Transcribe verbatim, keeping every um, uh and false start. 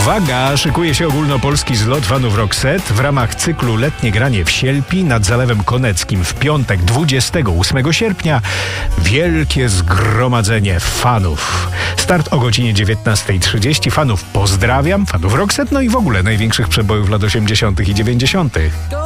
Uwaga! Szykuje się ogólnopolski zlot fanów Roxette w ramach cyklu Letnie granie w Sielpi nad Zalewem Koneckim w piątek dwudziestego ósmego sierpnia. Wielkie zgromadzenie fanów. Start o godzinie dziewiętnastej trzydzieści. Fanów pozdrawiam, fanów Roxette, no i w ogóle największych przebojów lat osiemdziesiątych i dziewięćdziesiątych.